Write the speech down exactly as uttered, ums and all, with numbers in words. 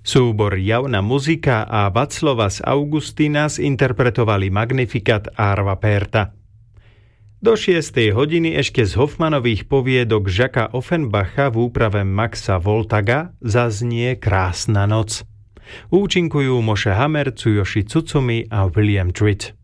Súbor Javná muzika a Václova z Augustína interpretovali Magnificat Arva Perta. Do šiestej hodiny ešte z Hoffmanových poviedok Žaka Offenbacha v úprave Maxa Voltaga zaznie Krásna noc. Účinkujú Moshe Hammer, Tsuyoshi Tsutsumi a William Tritt.